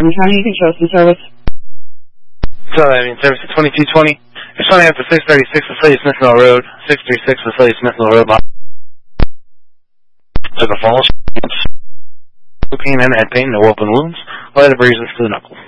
County, you can show some service. So, I mean, service at 2220. It's running up to 636 Facility Smith Mill Road, 636 Facility Smith Mill Road. Took a fall, pain and head pain, no open wounds, light abrasions to the knuckle.